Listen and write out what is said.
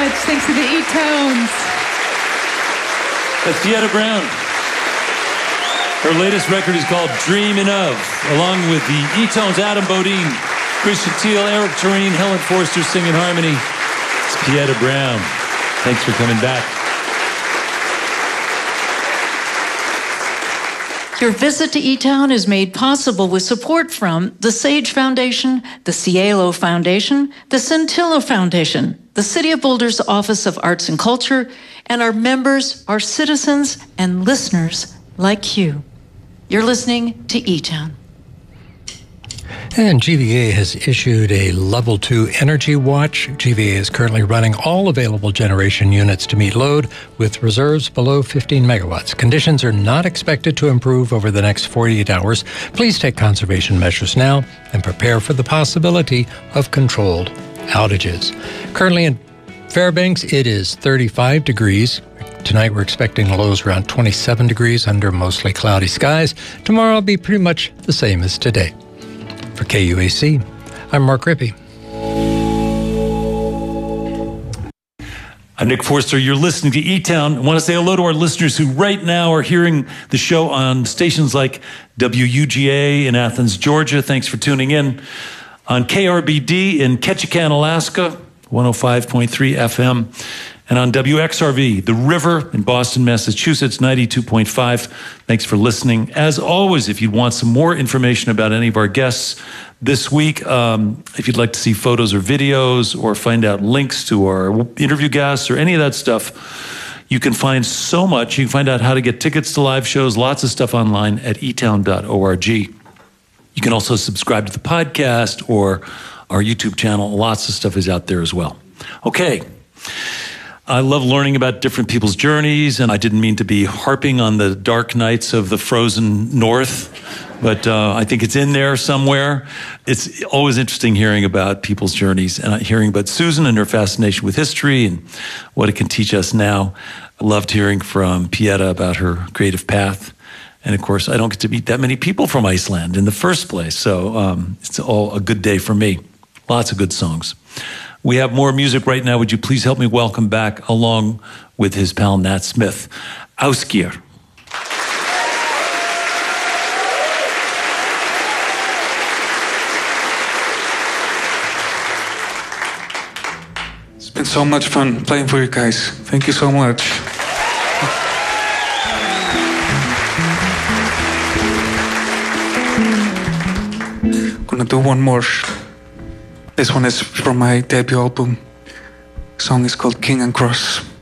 much. Thanks to the E-Tones. That's Pieta Brown. Her latest record is called Dreamin' Of, along with the E-Tones, Adam Bodine, Christian Thiel, Eric Turine, Helen Forster singing harmony. It's Pieta Brown. Thanks for coming back. Your visit to E-Town is made possible with support from the Sage Foundation, the Cielo Foundation, the Centillo Foundation, the City of Boulder's Office of Arts and Culture, and our members, our citizens, and listeners like you. You're listening to E-Town. And GVA has issued a Level 2 Energy Watch. GVA is currently running all available generation units to meet load with reserves below 15 megawatts. Conditions are not expected to improve over the next 48 hours. Please take conservation measures now and prepare for the possibility of controlled outages. Currently in Fairbanks, it is 35 degrees. Tonight, we're expecting lows around 27 degrees under mostly cloudy skies. Tomorrow will be pretty much the same as today. For KUAC, I'm Mark Rippey. I'm Nick Forster. You're listening to E-Town. I want to say hello to our listeners who right now are hearing the show on stations like WUGA in Athens, Georgia. Thanks for tuning in. On KRBD in Ketchikan, Alaska, 105.3 FM. And on WXRV, The River in Boston, Massachusetts, 92.5. Thanks for listening. As always, if you want some more information about any of our guests this week, if you'd like to see photos or videos or find out links to our interview guests or any of that stuff, you can find so much. You can find out how to get tickets to live shows, lots of stuff online at etown.org. You can also subscribe to the podcast or our YouTube channel. Lots of stuff is out there as well. Okay. I love learning about different people's journeys, and I didn't mean to be harping on the dark nights of the frozen north, but I think it's in there somewhere. It's always interesting hearing about people's journeys and hearing about Susan and her fascination with history and what it can teach us now. I loved hearing from Pieta about her creative path. And of course, I don't get to meet that many people from Iceland in the first place, so it's all a good day for me. Lots of good songs. We have more music right now. Would you please help me welcome back, along with his pal Nat Smith, Ásgeir. It's been so much fun playing for you guys. Thank you so much. I'm gonna do one more. This one is from my debut album. The song is called King and Cross.